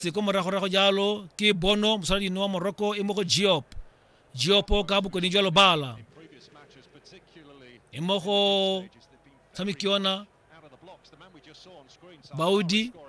ko morago jalo ke Bono mosadi no Morocco e mo go Diop ka bo ko ni jalo bala e mo go tsamikiona Baudi